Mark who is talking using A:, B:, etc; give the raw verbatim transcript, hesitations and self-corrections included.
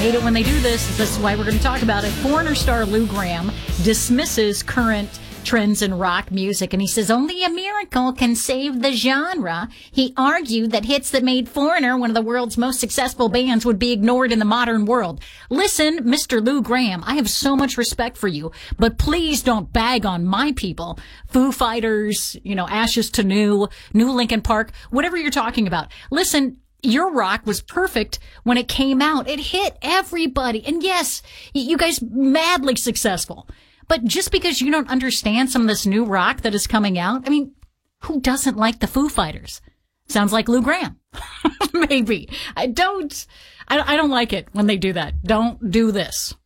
A: hate it when they do this. This is why we're going to talk about it. Foreigner star Lou Gramm dismisses current trends in rock music, and he says only a miracle can save the genre. He argued that hits that made Foreigner one of the world's most successful bands would be ignored in the modern world. Listen, Mister Lou Gramm, I have so much respect for you, but please don't bag on my people. Foo Fighters, you know, Ashes to New, New Linkin Park, whatever you're talking about. Listen, your rock was perfect when it came out. It hit everybody. And yes, you guys madly successful. But just because you don't understand some of this new rock that is coming out, I mean, who doesn't like the Foo Fighters? Sounds like Lou Gramm. Maybe. I don't, I, I don't like it when they do that. Don't do this.